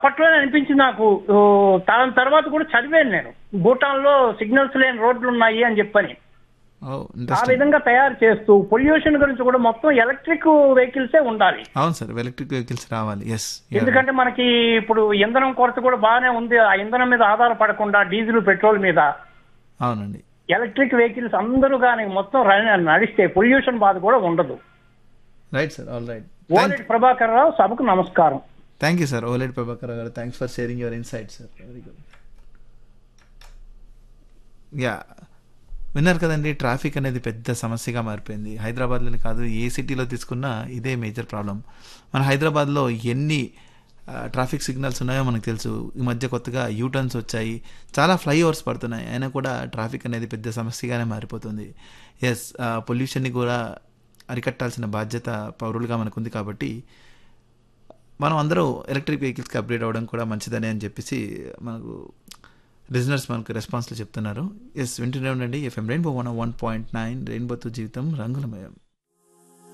అప్పట్లోనే అనిపించింది నాకు. దాని తర్వాత కూడా చదివాను నేను, భూటాన్లో సిగ్నల్స్ లేని రోడ్లు ఉన్నాయి అని చెప్పని. ఆ విధంగా తయారు చేస్తూ పొల్యూషన్ గురించి కూడా మొత్తం ఎలక్ట్రిక్ వెహికల్సే ఉండాలి. అవును సార్, ఎలక్ట్రిక్ వెహికల్స్ రావాలి. ఎస్, ఎందుకంటే మనకి ఇప్పుడు ఇంధనం కొరత కూడా బాగానే ఉంది. ఆ ఇంధనం మీద ఆధారపడకుండా డీజిల్ పెట్రోల్ మీద అవునండి ఎలక్ట్రిక్ వెహికల్స్ అందరూ కానీ మొత్తం నడిస్తే పొల్యూషన్ బాధ కూడా ఉండదు. Right sir, all right. Oleti Prabhakar Rao, సభకు నమస్కారం. Thank you sir, Oleti Prabhakar గారు. Thanks for sharing your insight sir. Very good. Yeah, విన్నారు కదండి, ట్రాఫిక్ అనేది పెద్ద సమస్యగా మారిపోయింది. హైదరాబాద్లోనే కాదు, ఏ సిటీలో తీసుకున్నా ఇదే మేజర్ ప్రాబ్లం. మన హైదరాబాద్లో ఎన్ని ట్రాఫిక్ సిగ్నల్స్ ఉన్నాయో మనకు తెలుసు. ఈ మధ్య కొత్తగా యూటర్న్స్ వచ్చాయి, చాలా ఫ్లైఓవర్స్ పడుతున్నాయి, అయినా కూడా ట్రాఫిక్ అనేది పెద్ద సమస్యగానే మారిపోతుంది. ఎస్, పొల్యూషన్ని కూడా అరికట్టాల్సిన బాధ్యత పౌరులుగా మనకుంది. కాబట్టి మనం అందరూ ఎలక్ట్రిక్ వెహికల్స్కి అప్గ్రేడ్ అవ్వడం కూడా మంచిదని అని చెప్పేసి మనకు లిజనర్స్ మనకు రెస్పాన్స్లో చెప్తున్నారు. ఎస్, వింటూనే ఉండండి FM రెయిన్బో 101.9, రెయిన్బోతో జీవితం రంగులమయం.